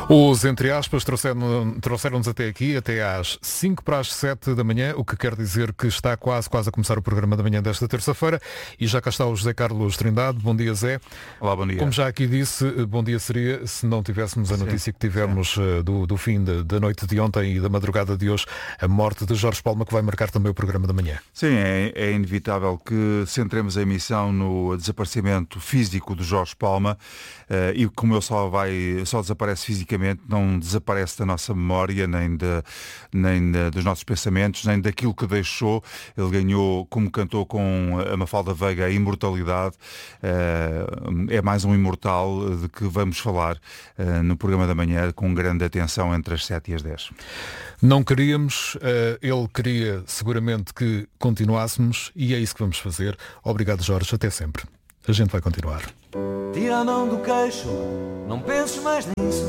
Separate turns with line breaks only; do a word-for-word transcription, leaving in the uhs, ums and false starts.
Os entre aspas trouxeram- trouxeram-nos até aqui, até às cinco para as sete da manhã, o que quer dizer que está quase, quase a começar o programa da manhã desta terça-feira. E já cá está o José Carlos Trindade. Bom dia, Zé.
Olá, bom dia.
Como já aqui disse, bom dia seria se não tivéssemos a
Sim,
notícia que tivemos uh, do, do fim de- da noite de ontem e da madrugada de hoje, a morte de Jorge Palma, que vai marcar também o programa da manhã.
Sim, é, é inevitável que centremos a emissão no desaparecimento físico de Jorge Palma, eh, e como ele só, vai, só desaparece fisicamente, não desaparece da nossa memória, nem, de, nem de, dos nossos pensamentos, nem daquilo que deixou. Ele ganhou, como cantou com a Mafalda Veiga, a imortalidade. Eh, é mais um imortal de que vamos falar eh, no programa da manhã, com grande atenção entre as sete e as dez.
Não queríamos, uh, ele queria seguramente que continuássemos e é isso que vamos fazer. Obrigado, Jorge, até sempre. A gente vai continuar.
Tira a mão do queixo, não penses mais nisso.